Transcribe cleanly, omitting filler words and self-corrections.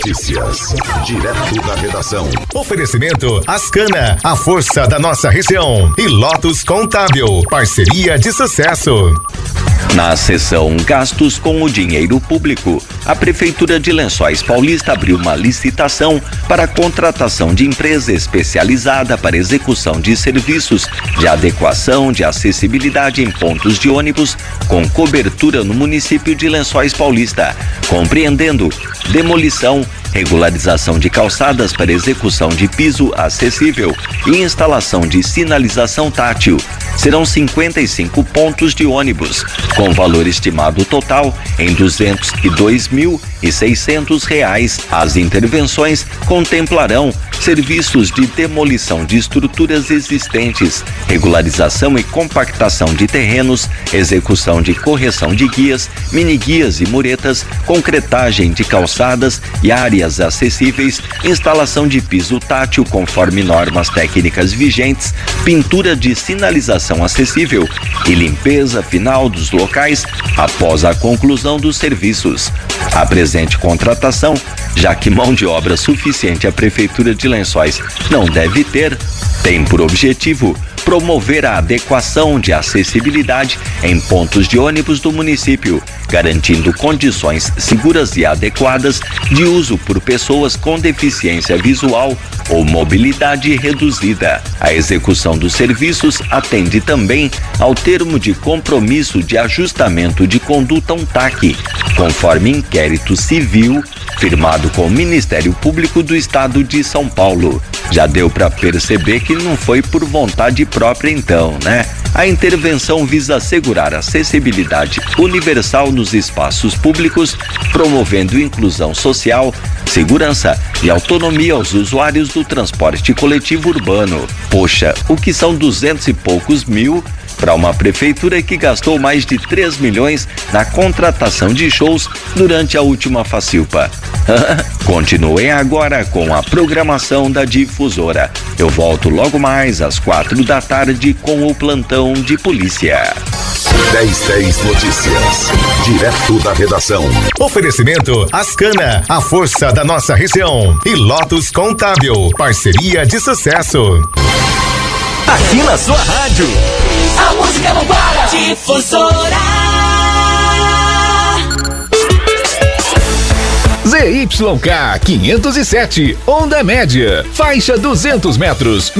Notícias, direto da redação. Oferecimento Ascana, a força da nossa região. E Lotus Contábil, parceria de sucesso. Na seção Gastos com o Dinheiro Público, a Prefeitura de Lençóis Paulista abriu uma licitação para a contratação de empresa especializada para execução de serviços de adequação de acessibilidade em pontos de ônibus com cobertura no município de Lençóis Paulista, compreendendo demolição, regularização de calçadas para execução de piso acessível e instalação de sinalização tátil. Serão 55 pontos de ônibus, com valor estimado total em R$ 202.600. As intervenções contemplarão serviços de demolição de estruturas existentes, regularização e compactação de terrenos, execução de correção de guias, mini-guias e muretas, concretagem de calçadas e áreas acessíveis, instalação de piso tátil conforme normas técnicas vigentes, pintura de sinalização acessível e limpeza final dos locais após a conclusão dos serviços. A presente contratação, já que mão de obra suficiente a Prefeitura de Lençóis não deve ter, tem por objetivo promover a adequação de acessibilidade em pontos de ônibus do município, garantindo condições seguras e adequadas de uso por pessoas com deficiência visual ou mobilidade reduzida. A execução dos serviços atende também ao termo de compromisso de ajustamento de conduta UNTAC, conforme inquérito civil firmado com o Ministério Público do Estado de São Paulo. Já deu para perceber que não foi por vontade própria então, né? A intervenção visa assegurar acessibilidade universal nos espaços públicos, promovendo inclusão social, segurança e autonomia aos usuários do transporte coletivo urbano. Poxa, o que são 200 e poucos mil para uma prefeitura que gastou mais de 3 milhões na contratação de shows durante a última Facilpa. Continuem agora com a programação da Difusora. Eu volto logo mais às 4 da tarde com o plantão de polícia. 1010 Notícias, direto da redação. Oferecimento Ascana, a força da nossa região. E Lotus Contábil, parceria de sucesso. Aqui na sua rádio, a música não para. Difusora. ZYK 507, onda média, faixa 200 metros.